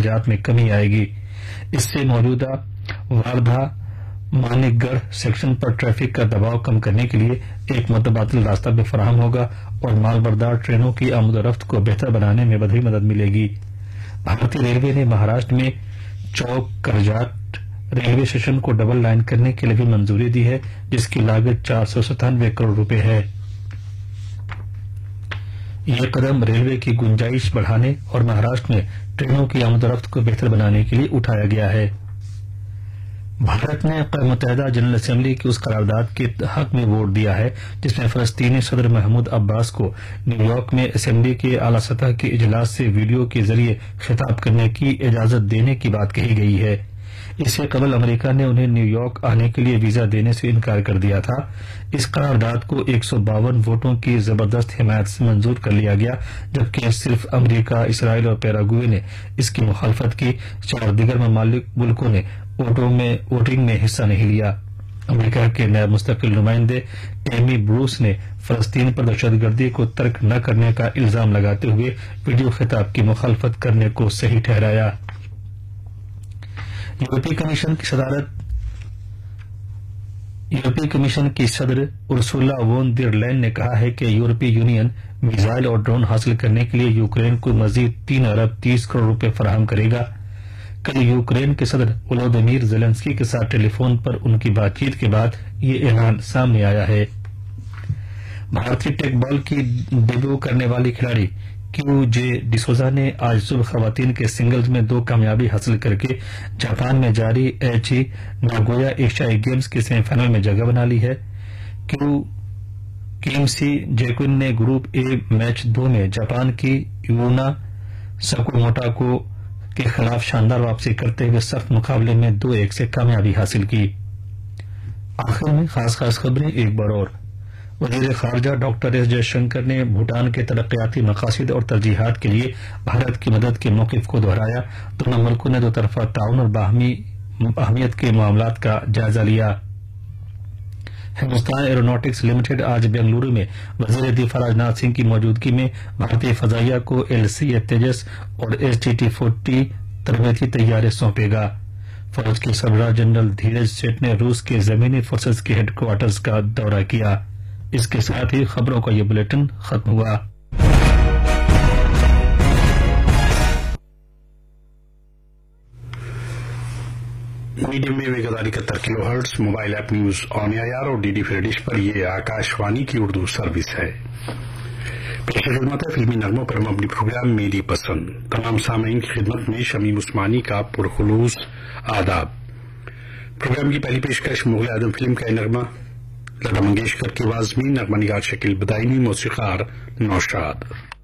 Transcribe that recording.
اخراجات میں کمی آئے گی۔ اس سے موجودہ واردھا مانک گڑھ سیکشن پر ٹریفک کا دباؤ کم کرنے کے لیے ایک متبادل راستہ بھی فراہم ہوگا اور مال بردار ٹرینوں کی آمد و رفت کو بہتر بنانے میں بھی مدد ملے گی۔ بھارتی ریلوے نے مہاراشٹر میں چوک کرجات ریلوے اسٹیشن کو ڈبل لائن کرنے کے لیے بھی منظوری دی ہے، جس کی لاگت 497 کروڑ روپے ہے۔ یہ قدم ریلوے کی گنجائش بڑھانے اور مہاراشٹر میں ٹرینوں کی آمد و رفت کو بہتر بنانے کے لیے اٹھایا گیا ہے۔ بھارت نے اقوام متحدہ جنرل اسمبلی کی اس قرارداد کے حق میں ووٹ دیا ہے جس میں فلسطینی صدر محمود عباس کو نیو یارک میں اسمبلی کے اعلی سطح کے اجلاس سے ویڈیو کے ذریعے خطاب کرنے کی اجازت دینے کی بات کہی گئی ہے۔ اس سے قبل امریکہ نے انہیں نیو یارک آنے کے لیے ویزا دینے سے انکار کر دیا تھا۔ اس قرارداد کو 152 ووٹوں کی زبردست حمایت سے منظور کر لیا گیا، جبکہ صرف امریکہ، اسرائیل اور پیراگوئے نے اس کی مخالفت کی۔ 4 دیگر ملکوں نے ووٹنگ میں حصہ نہیں لیا۔ امریکہ کے نائب مستقل نمائندے ایمی بروس نے فلسطین پر دہشت گردی کو ترک نہ کرنے کا الزام لگاتے ہوئے ویڈیو خطاب کی مخالفت کرنے کو صحیح ٹھہرایا۔ یورپی کمیشن کی صدر ارسولا وون در لائن نے کہا ہے کہ یورپی یونین میزائل اور ڈرون حاصل کرنے کے لیے یوکرین کو مزید 3 ارب 30 کروڑ روپے فراہم کرے گا۔ کل یوکرین کے صدر ولودیمیر زیلنسکی کے ساتھ ٹیلی فون پر ان کی بات چیت کے بعد یہ اعلان سامنے آیا ہے۔ بھارتی ٹیک بال کی ڈیبیو کرنے والی کھلاڑی کیو جے ڈیسوزا نے آج صبح خواتین کے سنگلز میں 2 کامیابی حاصل کر کے جاپان میں جاری ایچی ناگویا ایشیائی گیمز کے سیمی فائنل میں جگہ بنا لی ہے۔ کیم سی جیکن نے گروپ اے میچ 2 میں جاپان کی یونا ساکاموٹو کے خلاف شاندار واپسی کرتے ہوئے سخت مقابلے میں 2-1 سے کامیابی حاصل کی۔ آخر میں خاص خبریں ایک بار اور۔ وزیر خارجہ ڈاکٹر ایس جے شنکر نے بھوٹان کے ترقیاتی مقاصد اور ترجیحات کے لیے بھارت کی مدد کے موقف کو دہرایا۔ دونوں ملکوں نے 2 طرفہ تعاون اور باہمی اہمیت کے معاملات کا جائزہ لیا۔ ہندوستان ایروناٹکس لمیٹڈ آج بنگلورو میں وزیر دفاع راجناتھ سنگھ کی موجودگی میں بھارتی فضائیہ کو LCA تیجس اور STT-40 تربیتی طیارے سونپے گا۔ فوج کے سربراہ جنرل دھیرج سیٹھ نے روس کے زمینی فورسز کے ہیڈ کوارٹرز کا دورہ کیا۔ اس کے ساتھ ہی خبروں کا یہ بلیٹن ختم ہوا۔ Medium view 1071 kilo hertz mobile app news on year اور DD فری ڈش پر یہ آکاشوانی کی اردو سروس ہے۔ پیش خدمت ہے فلمی نغموں پر مبنی پروگرام میری پسند۔ تمام سامعین کی خدمت میں شمیم عثمانی کا پرخلوص آداب۔ پروگرام کی پہلی پیشکش مغل اعظم فلم کا نغمہ، لتا منگیشکر کی آواز میں نغمہ نگار شکیل بدائنی، موسیقار نوشاد۔